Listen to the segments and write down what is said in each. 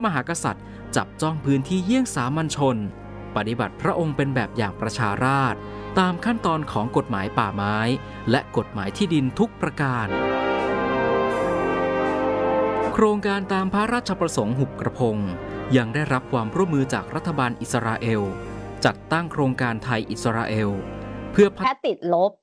มหากษัตริย์จับจ้องพื้นที่เยี่ยงสามัญชนปฏิบัติพระองค์เป็นแบบอย่างประชาราษฎร์ตามขั้นตอนของกฎหมายป่าไม้และกฎหมายที่ดินทุกประการโครงการตามพระราชประสงค์หุบกระพงยังได้รับความร่วมมือจากรัฐบาลอิสราเอลจัดตั้งโครงการไทยอิสราเอลเพื่อแค่ติดลบ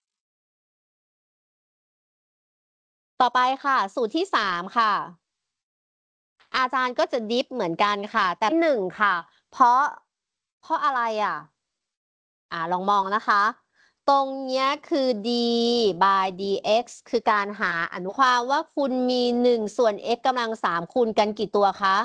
ต่อไปค่ะสูตรที่3ค่ะอาจารย์ก็จะดิฟเหมือนกันค่ะแต่1ค่ะเพราะอะไรลองมองนะคะตรงเนี้ยคือ d by dx คือการหาอนุความว่าคุณมี1ส่วน x กำลัง3คูณกันกี่ตัวคะ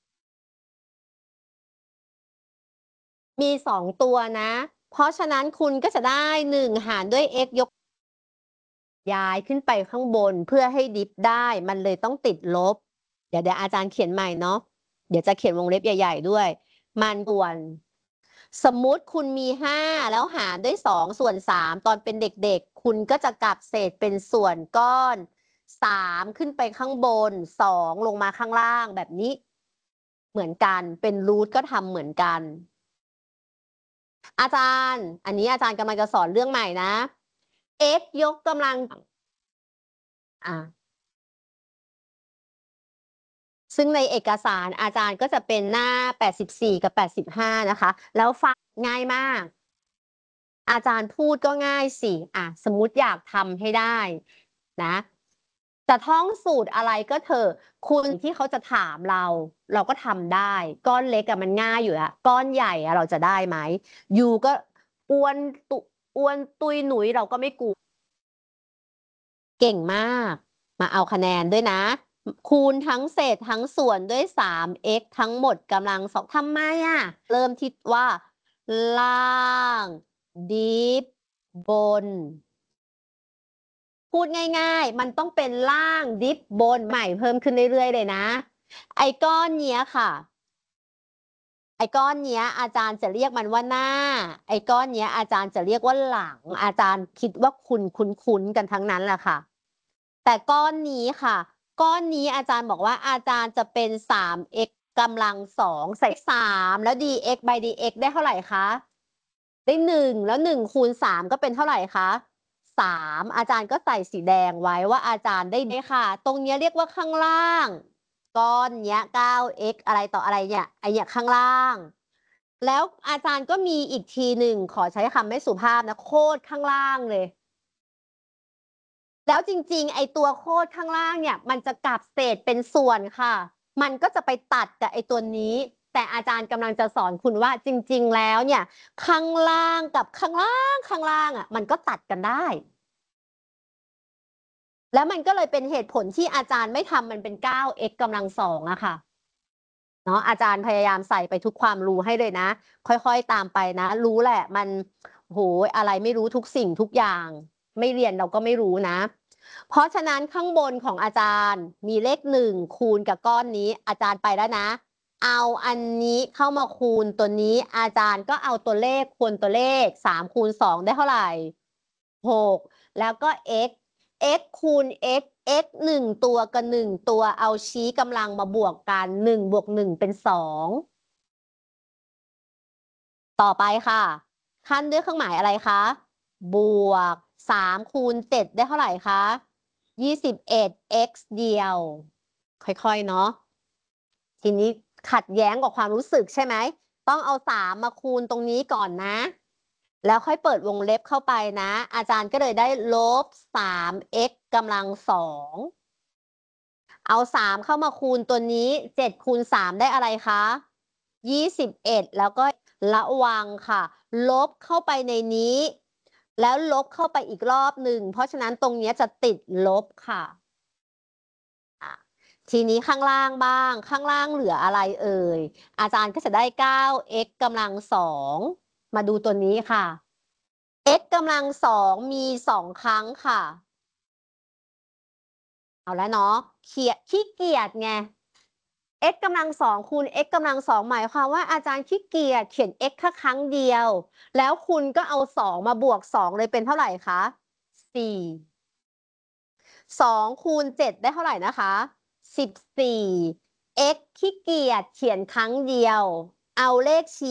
มี2ตัวนะเพราะฉะนั้นคุณก็จะได้1หารด้วย x ยกย้ายขึ้นไปข้างบนเพื่อให้ดิฟได้มันเลยต้องติดลบเดี๋ยวอาจารย์เขียนใหม่เนาะเดี๋ยวจะเขียนวงเล็บใหญ่ๆด้วยมันส่วนสมมุติคุณมี5แล้วหารด้วย2ส่วน3ตอนเป็นเด็กๆคุณก็จะกลับเศษเป็นส่วนก้อน3ขึ้นไปข้างบน2ลงมาข้างล่างแบบนี้เหมือนกันเป็นรูทก็ทำเหมือนกันอาจารย์อันนี้อาจารย์กำลังจะสอนเรื่องใหม่นะ x ยกกำลังซึ่งในเอกสารอาจารย์ก็จะเป็นหน้า84กับ85นะคะแล้วฟังง่ายมากอาจารย์พูดก็ง่ายสิสมมุติอยากทำให้ได้นะจะท่องสูตรอะไรก็เถอะคุณที่เขาจะถามเราก็ทำได้ก้อนเล็กมันง่ายอยู่แล้วก้อนใหญ่เราจะได้ไหมยูก็อ้วนตุยหนุยเราก็ไม่กลัวเก่งมากมาเอาคะแนนด้วยนะคูณทั้งเศษทั้งส่วนด้วย 3x ทั้งหมดกำลังสองทำไมเริ่มที่ว่าล่างดิฟบนพูดง่ายๆมันต้องเป็นล่างดิฟบนใหม่เพิ่มขึ้นเรื่อยๆเลยนะไอ้ก้อนเนี้ยค่ะไอ้ก้อนเนี้ยอาจารย์จะเรียกมันว่าหน้าไอ้ก้อนเนี้ยอาจารย์จะเรียกว่าหลังอาจารย์คิดว่าคุณคุ้นๆกันทั้งนั้นแหละค่ะแต่ก้อนนี้ค่ะก้อนนี้อาจารย์บอกว่าอาจารย์จะเป็น 3x กำลัง2ใส่3แล้ว dx by dx ได้เท่าไหร่คะได้1แล้ว1คูณ3ก็เป็นเท่าไหร่คะ3อาจารย์ก็ใส่สีแดงไว้ว่าอาจารย์ได้ค่ะตรงนี้เรียกว่าข้างล่างก้อนเนี้ย 9x อะไรต่ออะไรเนี่ยไอเนี่ยข้างล่างแล้วอาจารย์ก็มีอีกทีหนึ่งขอใช้คำไม่สุภาพนะโคตรข้างล่างเลยแล้วจริงๆไอตัวโคตรข้างล่างเนี่ยมันจะกลับเศษเป็นส่วนค่ะมันก็จะไปตัดกับไอตัวนี้แต่อาจารย์กำลังจะสอนคุณว่าจริงๆแล้วเนี่ยข้างล่างกับข้างล่างมันก็ตัดกันได้แล้วมันก็เลยเป็นเหตุผลที่อาจารย์ไม่ทำมันเป็น 9x กำลัง2อะค่ะเนาะอาจารย์พยายามใส่ไปทุกความรู้ให้เลยนะค่อยๆตามไปนะรู้แหละมันโหอะไรไม่รู้ทุกสิ่งทุกอย่างไม่เรียนเราก็ไม่รู้นะเพราะฉะนั้นข้างบนของอาจารย์มีเลข1คูณกับก้อนนี้อาจารย์ไปแล้วนะเอาอันนี้เข้ามาคูณตัวนี้อาจารย์ก็เอาตัวเลขคูณตัวเลข3คูณ2ได้เท่าไหร่6แล้วก็ x x คูณ x x 1ตัวกับ1ตัวเอาชี้กำลังมาบวกกัน1บวก1เป็น2ต่อไปค่ะขั้นด้วยเครื่องหมายอะไรคะบวก3คูณ7ได้เท่าไหร่คะ21x เดียวค่อยๆเนาะทีนี้ขัดแย้งกับความรู้สึกใช่ไหมต้องเอา3มาคูณตรงนี้ก่อนนะแล้วค่อยเปิดวงเล็บเข้าไปนะอาจารย์ก็เลยได้ลบ 3x กำลัง2เอา3เข้ามาคูณตัวนี้7คูณ3ได้อะไรคะ21แล้วก็ระวังค่ะลบเข้าไปในนี้แล้วลบเข้าไปอีกรอบหนึ่งเพราะฉะนั้นตรงนี้จะติดลบค่ะทีนี้ข้างล่างบ้างข้างล่างเหลืออะไรเอ่ยอาจารย์ก็จะได้ 9x กำลัง2มาดูตัวนี้ค่ะ x กำลัง2มี2ครั้งค่ะเอาแล้วเนาะขี้เกียจไง x กำลัง2คูณ x กำลัง2หมายความว่าอาจารย์ขี้เกียจเขียน x แค่ครั้งเดียวแล้วคุณก็เอา2มาบวก2เลยเป็นเท่าไหร่คะ4 2คูณ7ได้เท่าไหร่นะคะ14 x ขี้เกียจเขียนครั้งเดียว เอาเลขชี้